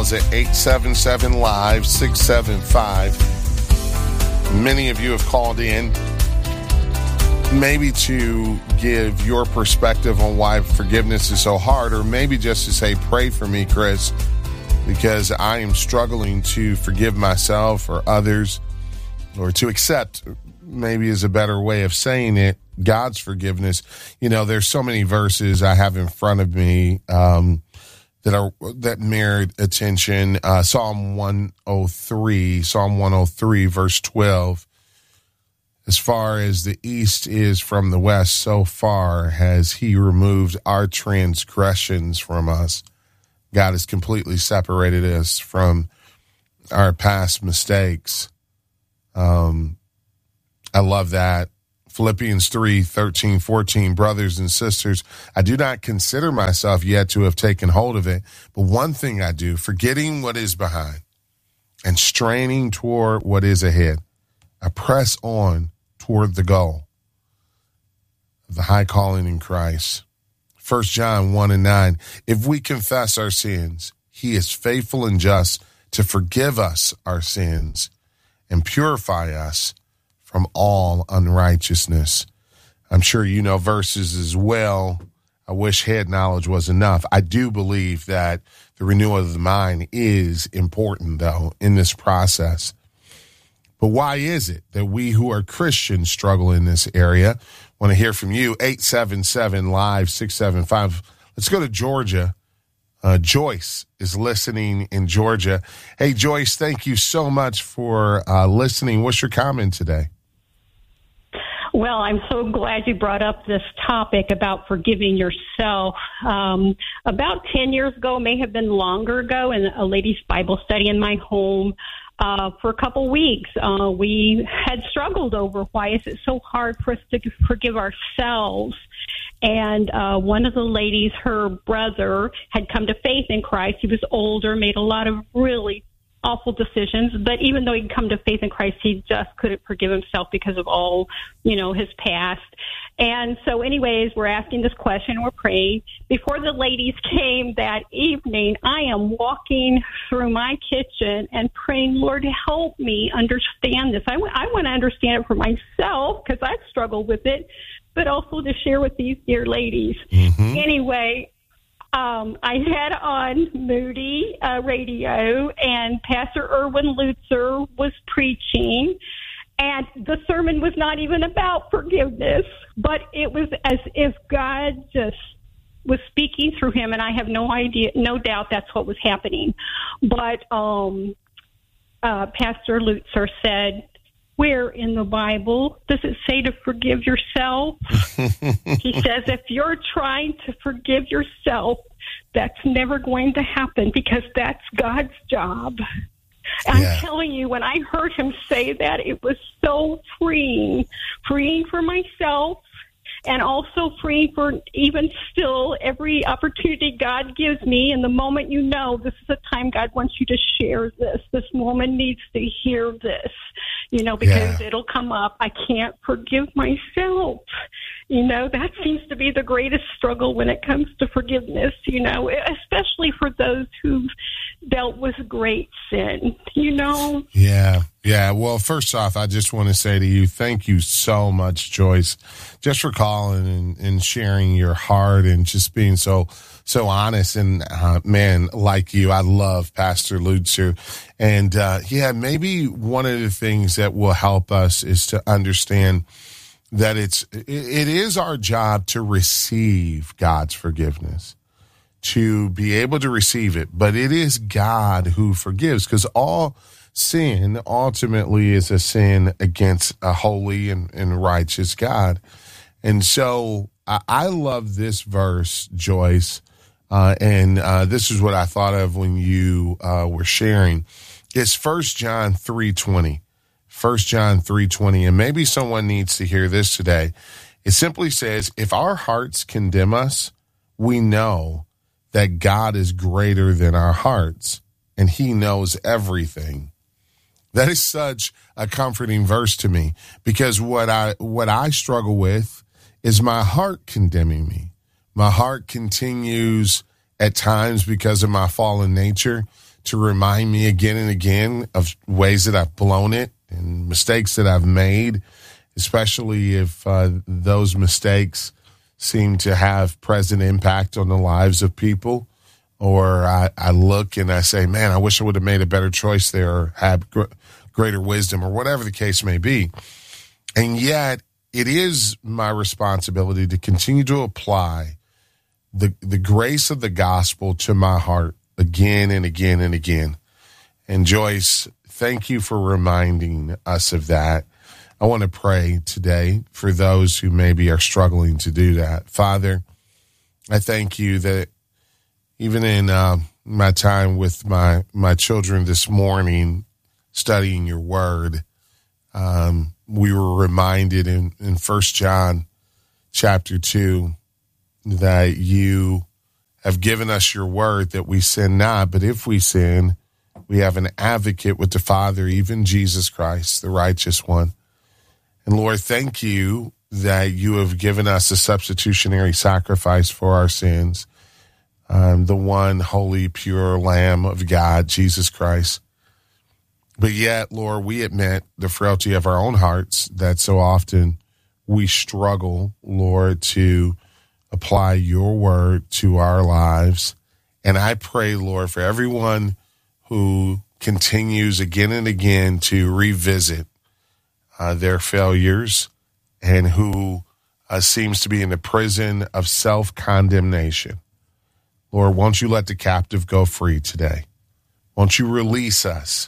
us at 877-LIVE-675. Many of you have called in maybe to give your perspective on why forgiveness is so hard, or maybe just to say, pray for me, Chris, because I am struggling to forgive myself or others, or to accept, maybe is a better way of saying it, God's forgiveness. You know, there's so many verses I have in front of me that merit attention. Psalm 103, verse 12. As far as the east is from the west, so far has he removed our transgressions from us. God has completely separated us from our past mistakes. I love that. Philippians 3:13-14, brothers and sisters, I do not consider myself yet to have taken hold of it, but one thing I do, forgetting what is behind and straining toward what is ahead, I press on toward the goal of the high calling in Christ. 1 John 1:9, if we confess our sins, he is faithful and just to forgive us our sins and purify us from all unrighteousness. I'm sure you know verses as well. I wish head knowledge was enough. I do believe that the renewal of the mind is important, though, in this process. But why is it that we who are Christians struggle in this area? I want to hear from you, 877-LIVE-675. Let's go to Georgia. Joyce is listening in Georgia. Hey, Joyce, thank you so much for listening. What's your comment today? Well, I'm so glad you brought up this topic about forgiving yourself. About 10 years ago, may have been longer ago, in a ladies' Bible study in my home, for a couple weeks, we had struggled over why is it so hard for us to forgive ourselves. And one of the ladies, her brother, had come to faith in Christ. He was older, made a lot of really awful decisions, but even though he'd come to faith in Christ, he just couldn't forgive himself because of all, his past. And so anyways, we're asking this question, we're praying. Before the ladies came that evening, I am walking through my kitchen and praying, Lord, help me understand this. I want to understand it for myself because I've struggled with it, but also to share with these dear ladies. Mm-hmm. Anyway, I had on Moody Radio, and Pastor Erwin Lutzer was preaching, and the sermon was not even about forgiveness, but it was as if God just was speaking through him, and I have no doubt that's what was happening. But Pastor Lutzer said, where in the Bible does it say to forgive yourself? He says, if you're trying to forgive yourself, that's never going to happen because that's God's job. Yeah. I'm telling you, when I heard him say that, it was so freeing for myself, and also free for even still every opportunity God gives me. And the moment this is a time God wants you to share this. This woman needs to hear this, because it'll come up. I can't forgive myself. That seems to be the greatest struggle when it comes to forgiveness, especially for those who've dealt with great sin, Yeah. Well, first off, I just want to say to you, thank you so much, Joyce, just for calling and sharing your heart and just being so honest. And man, like you, I love Pastor Lutzer. And maybe one of the things that will help us is to understand that it is our job to receive God's forgiveness, to be able to receive it. But it is God who forgives, because all sin ultimately is a sin against a holy and righteous God. And so I love this verse, Joyce, and this is what I thought of when you were sharing. It's 1 John 3:20. 1 John 3:20, and maybe someone needs to hear this today. It simply says, if our hearts condemn us, we know that God is greater than our hearts, and he knows everything. That is such a comforting verse to me, because what I struggle with is my heart condemning me. My heart continues at times, because of my fallen nature, to remind me again and again of ways that I've blown it and mistakes that I've made, especially if those mistakes seem to have present impact on the lives of people. Or I look and I say, man, I wish I would have made a better choice there or had greater wisdom or whatever the case may be. And yet it is my responsibility to continue to apply the grace of the gospel to my heart again and again and again. And Joyce, thank you for reminding us of that. I want to pray today for those who maybe are struggling to do that. Father, I thank you that even in my time with my children this morning, studying your word, we were reminded in 1 John chapter 2 that you have given us your word that we sin not, but if we sin, we have an advocate with the Father, even Jesus Christ, the righteous one. And Lord, thank you that you have given us a substitutionary sacrifice for our sins, the one holy, pure Lamb of God, Jesus Christ. But yet, Lord, we admit the frailty of our own hearts, that so often we struggle, Lord, to apply your word to our lives. And I pray, Lord, for everyone who continues again and again to revisit their failures and who seems to be in the prison of self-condemnation. Lord, won't you let the captive go free today? Won't you release us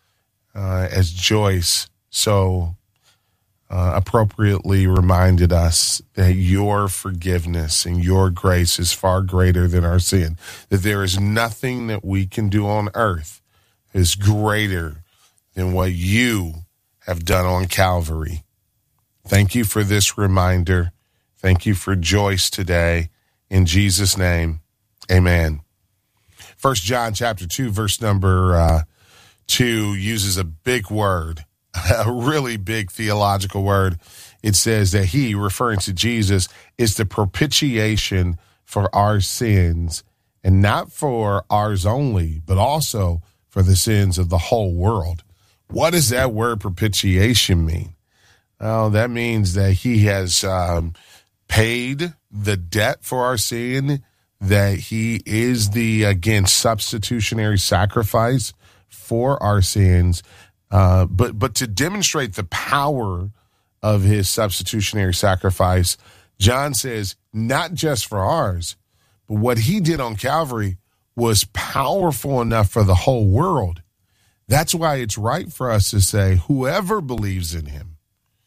as Joyce so appropriately reminded us that your forgiveness and your grace is far greater than our sin, that there is nothing that we can do on earth is greater than what you have done on Calvary. Thank you for this reminder. Thank you for Joyce today. In Jesus' name, amen. 1 John chapter 2, verse number 2 uses a big word, a really big theological word. It says that he, referring to Jesus, is the propitiation for our sins, and not for ours only, but also for the sins of the whole world. What does that word propitiation mean? Well, that means that he has paid the debt for our sin, that he is the, again, substitutionary sacrifice for our sins, but to demonstrate the power of his substitutionary sacrifice, John says, not just for ours, but what he did on Calvary was powerful enough for the whole world. That's why it's right for us to say, whoever believes in him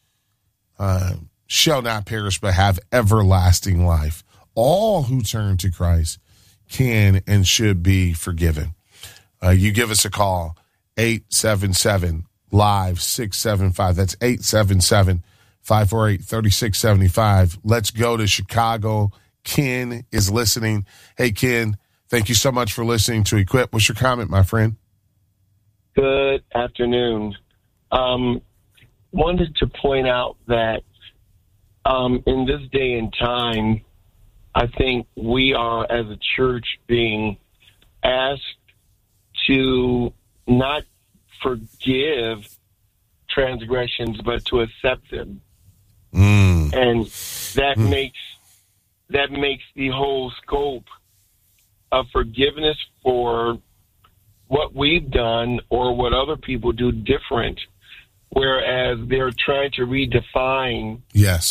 shall not perish but have everlasting life. All who turn to Christ can and should be forgiven. You give us a call, 877-LIVE-675. That's 877-548-3675. Let's go to Chicago. Ken is listening. Hey, Ken, thank you so much for listening to Equip. What's your comment, my friend? Good afternoon. Wanted to point out that in this day and time, I think we are, as a church, being asked to not forgive transgressions, but to accept them. And that makes the whole scope of forgiveness for what we've done or what other people do different, whereas they're trying to redefine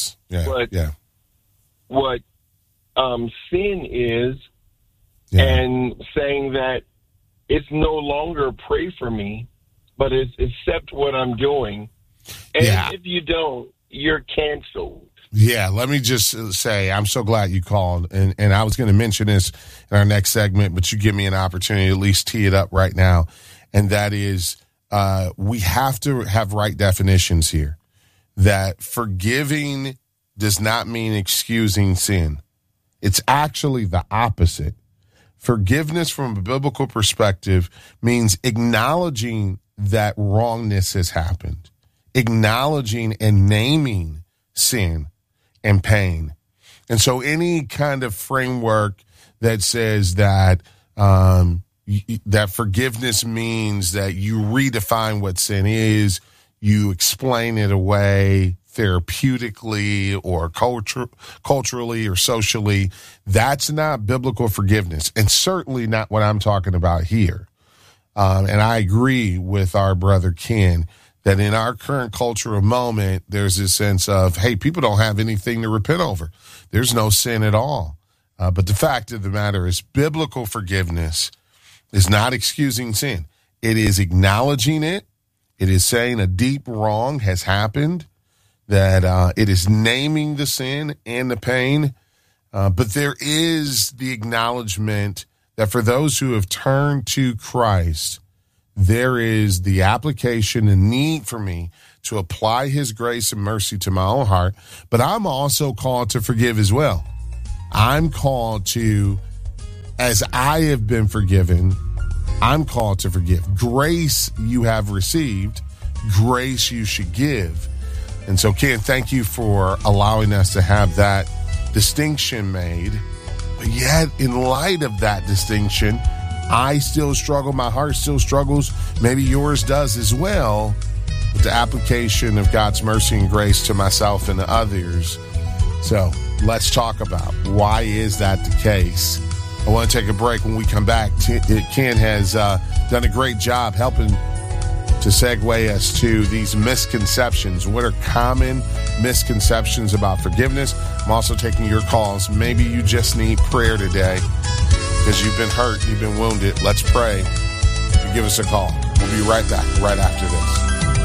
what sin is, and saying that it's no longer pray for me, but it's accept what I'm doing. And if you don't, you're canceled. Yeah, let me just say, I'm so glad you called. And I was going to mention this in our next segment, but you give me an opportunity to at least tee it up right now. And that is, we have to have right definitions here. That forgiving does not mean excusing sin. It's actually the opposite. Forgiveness from a biblical perspective means acknowledging that wrongness has happened, acknowledging and naming sin and pain. And so any kind of framework that says that, that forgiveness means that you redefine what sin is, you explain it away therapeutically or culturally or socially. That's not biblical forgiveness, and certainly not what I'm talking about here. And I agree with our brother Ken that in our current cultural moment, there's this sense of, hey, people don't have anything to repent over. There's no sin at all. But the fact of the matter is, biblical forgiveness is not excusing sin. It is acknowledging it. It is saying a deep wrong has happened, that it is naming the sin and the pain. But there is the acknowledgement that for those who have turned to Christ, there is the application and need for me to apply his grace and mercy to my own heart. But I'm also called to forgive as well. I'm called to, as I have been forgiven, I'm called to forgive. Grace you have received, grace you should give. And so, Ken, thank you for allowing us to have that distinction made. But yet, in light of that distinction, I still struggle. My heart still struggles. Maybe yours does as well, with the application of God's mercy and grace to myself and to others. So let's talk about why is that the case. I want to take a break. When we come back, Ken has done a great job helping to segue us to these misconceptions. What are common misconceptions about forgiveness? I'm also taking your calls. Maybe you just need prayer today because you've been hurt, you've been wounded. Let's pray. You give us a call. We'll be right back right after this.